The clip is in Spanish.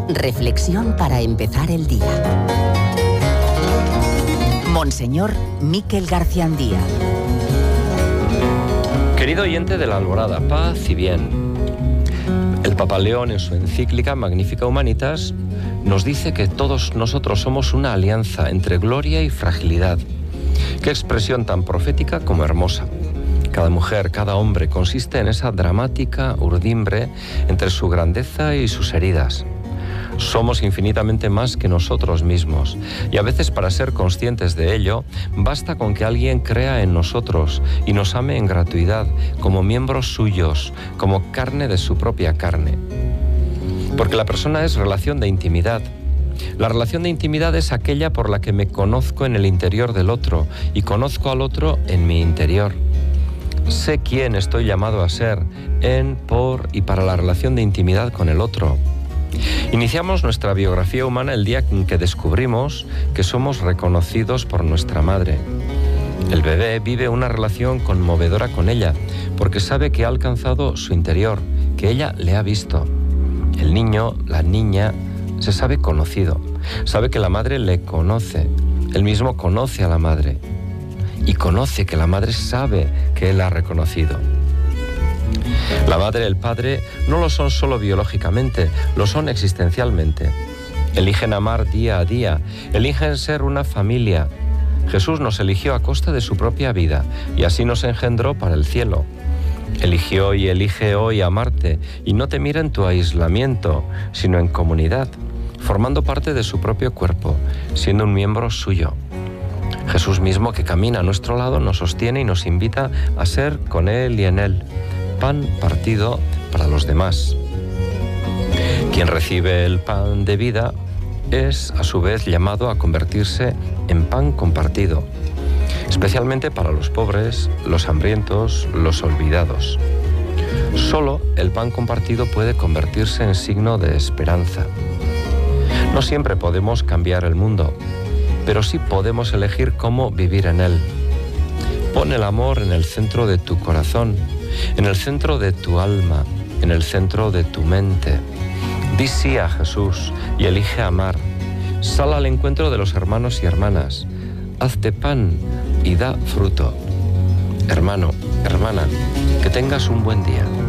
Reflexión para empezar el día. Monseñor Miquel Garciandía. Querido oyente de la Alborada, paz y bien. El Papa León, en su encíclica Magnifica Humanitas, nos dice que todos nosotros somos una alianza entre gloria y fragilidad. Qué expresión tan profética como hermosa. Cada mujer, cada hombre consiste en esa dramática urdimbre entre su grandeza y sus heridas. Somos infinitamente más que nosotros mismos, y a veces, para ser conscientes de ello, basta con que alguien crea en nosotros y nos ame en gratuidad, como miembros suyos, como carne de su propia carne. Porque la persona es relación de intimidad. La relación de intimidad es aquella por la que me conozco en el interior del otro y conozco al otro en mi interior. Sé quién estoy llamado a ser en, por y para la relación de intimidad con el otro. Iniciamos nuestra biografía humana el día en que descubrimos que somos reconocidos por nuestra madre. El bebé vive una relación conmovedora con ella, porque sabe que ha alcanzado su interior, que ella le ha visto. El niño, la niña, se sabe conocido, sabe que la madre le conoce, él mismo conoce a la madre, y conoce que la madre sabe que él ha reconocido. La madre y el padre no lo son solo biológicamente, lo son existencialmente. Eligen amar día a día, eligen ser una familia. Jesús nos eligió a costa de su propia vida y así nos engendró para el cielo. Eligió y elige hoy amarte y no te mira en tu aislamiento, sino en comunidad, formando parte de su propio cuerpo, siendo un miembro suyo. Jesús mismo, que camina a nuestro lado, nos sostiene y nos invita a ser con Él y en Él. Pan partido para los demás. Quien recibe el pan de vida es a su vez llamado a convertirse en pan compartido, especialmente para los pobres, los hambrientos, los olvidados. Solo el pan compartido puede convertirse en signo de esperanza. No siempre podemos cambiar el mundo, pero sí podemos elegir cómo vivir en él. Pon el amor en el centro de tu corazón, en el centro de tu alma, en el centro de tu mente. Di sí a Jesús y elige amar. Sal al encuentro de los hermanos y hermanas. Hazte pan y da fruto. Hermano, hermana, que tengas un buen día.